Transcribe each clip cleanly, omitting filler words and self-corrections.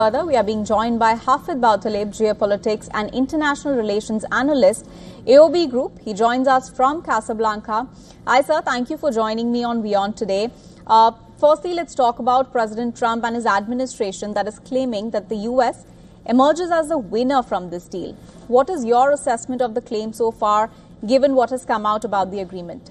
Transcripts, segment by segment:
Further, we are being joined by Hafid Bautaleb, geopolitics and international relations analyst, AOB Group. He joins us from Casablanca. Hi, sir. Thank you for joining me on Beyond today. Firstly, let's talk about President Trump and his administration that is claiming that the U.S. emerges as the winner from this deal. What is your assessment of the claim so far, given what has come out about the agreement?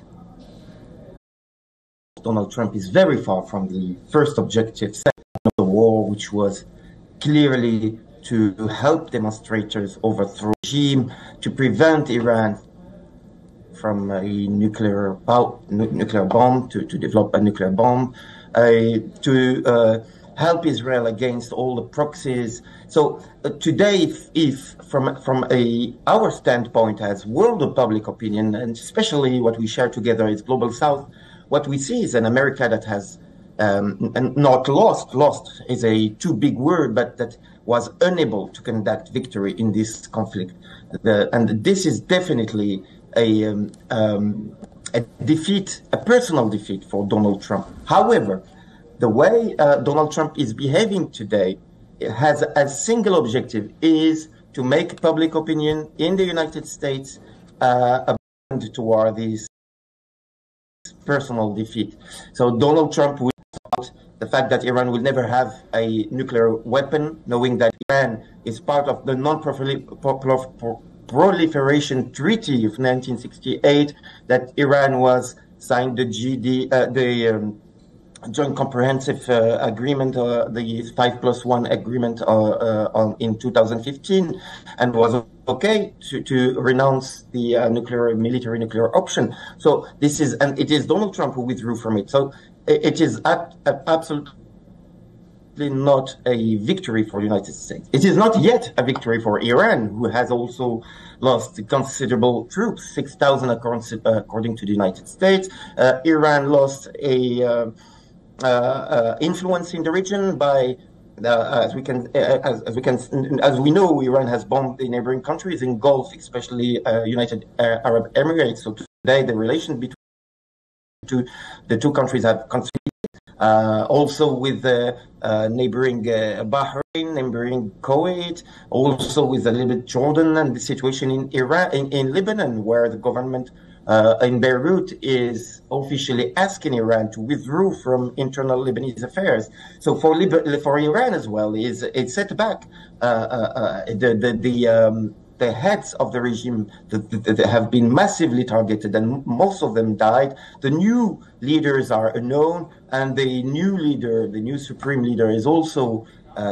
Donald Trump is very far from the first objective of the war, which was clearly to help demonstrators overthrow the regime, to prevent Iran from a nuclear bomb, to develop a nuclear bomb, to help Israel against all the proxies. So today, if from our standpoint as world of public opinion, and especially what we share together is Global South, what we see is an America that has and not lost is a too big word, but that was unable to conduct victory in this conflict. And this is definitely a defeat, a personal defeat for Donald Trump. However, the way Donald Trump is behaving today has a single objective, is to make public opinion in the United States abandon toward this personal defeat. So Donald Trump will the fact that Iran will never have a nuclear weapon, knowing that Iran is part of the Non-Proliferation Treaty of 1968, that Iran was signed the Joint Comprehensive Agreement, the 5+1 agreement in 2015, and was okay to renounce the military nuclear option. So this is, and it is Donald Trump who withdrew from it. So it is absolutely not a victory for the United States. It is not yet a victory for Iran, who has also lost considerable troops, 6,000 according to the United States. Iran lost a influence in the region by, as we know, Iran has bombed the neighboring countries in Gulf, especially United Arab Emirates. So today, the relation between the two countries have consolidated. Also with neighboring Bahrain, neighboring Kuwait, also with a little bit Jordan, and the situation in Iraq, in Lebanon, where the government in Beirut is officially asking Iran to withdraw from internal Lebanese affairs. So for Iran as well is a setback. The heads of the regime that have been massively targeted, and most of them died. The new leaders are unknown, and the new leader, the new supreme leader, is also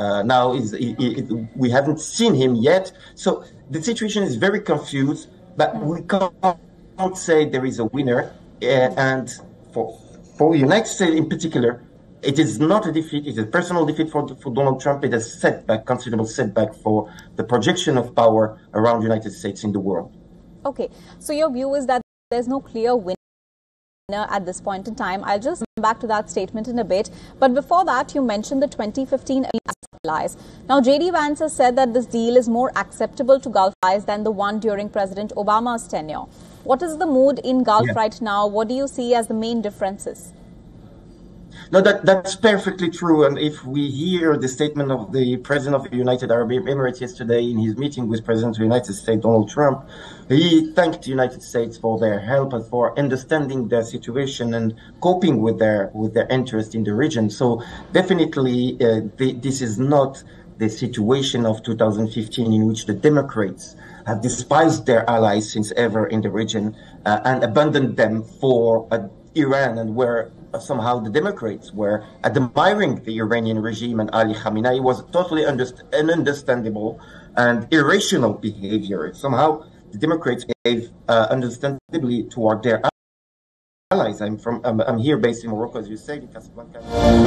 we haven't seen him yet. So the situation is very confused, but we can't say there is a winner. And for the United States in particular, it is not a defeat. It is a personal defeat for Donald Trump. It is a setback, considerable setback for the projection of power around the United States in the world. Okay. So your view is that there's no clear winner at this point in time. I'll just come back to that statement in a bit. But before that, you mentioned the 2015 allies. Now, J.D. Vance has said that this deal is more acceptable to Gulf allies than the one during President Obama's tenure. What is the mood in Gulf right now? What do you see as the main differences? No, that's perfectly true. And if we hear the statement of the President of the United Arab Emirates yesterday in his meeting with President of the United States, Donald Trump, he thanked the United States for their help and for understanding their situation and coping with their interest in the region. So definitely, this is not the situation of 2015 in which the Democrats have despised their allies since ever in the region and abandoned them for Iran, and where somehow the Democrats were admiring the Iranian regime and Ali Khamenei. Was totally ununderstandable and irrational behavior. Somehow the Democrats behave understandably toward their allies. I'm here based in Morocco, as you say, in Casablanca.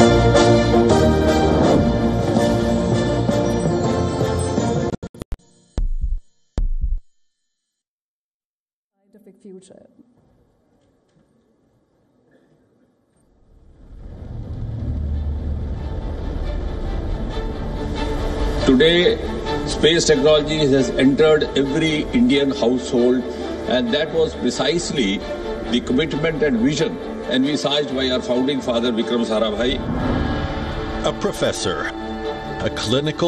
Scientific future. Today, space technology has entered every Indian household, and that was precisely the commitment and vision envisaged by our founding father, Vikram Sarabhai. A professor, a clinical